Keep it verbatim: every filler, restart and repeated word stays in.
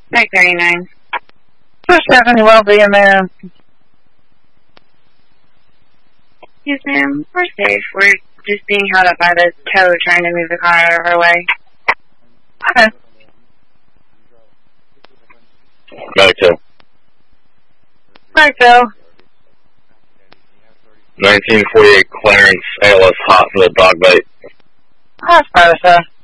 Nine thirty-nine. First Stephanie will be in there. Yes, ma'am. We're safe. We're just being held up by the tow trying to move the car out of our way. Okay. Back to Right, Phil. nineteen forty-eight Clarence, A L S hot for the dog bite. That's better, sir.